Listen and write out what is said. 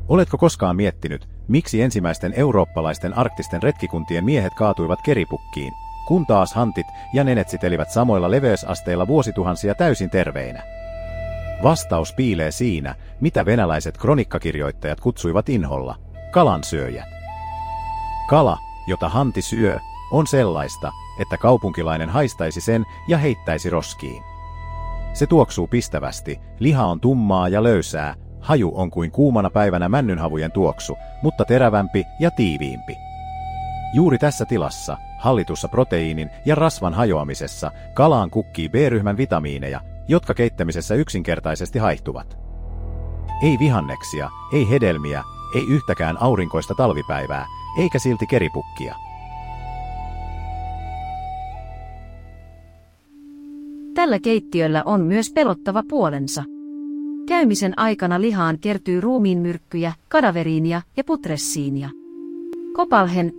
Oletko koskaan miettinyt, miksi ensimmäisten eurooppalaisten arktisten retkikuntien miehet kaatuivat keripukkiin, kun taas hantit ja nenetsit elivät samoilla leveysasteilla vuosituhansia täysin terveinä? Vastaus piilee siinä, mitä venäläiset kronikkakirjoittajat kutsuivat inholla kalansyöjät. Kala, jota hanti syö, on sellaista, että kaupunkilainen haistaisi sen ja heittäisi roskiin. Se tuoksuu pistävästi, liha on tummaa ja löysää, haju on kuin kuumana päivänä männynhavujen tuoksu, mutta terävämpi ja tiiviimpi. Juuri tässä tilassa, hallitussa proteiinin ja rasvan hajoamisessa, kalaan kukkii B-ryhmän vitamiineja, jotka keittämisessä yksinkertaisesti haihtuvat. Ei vihanneksia, ei hedelmiä, ei yhtäkään aurinkoista talvipäivää, eikä silti keripukkia. Tällä keittiöllä on myös pelottava puolensa. Käymisen aikana lihaan kertyy ruumiinmyrkkyjä, kadaveriinia ja putressiinia. Kopalhen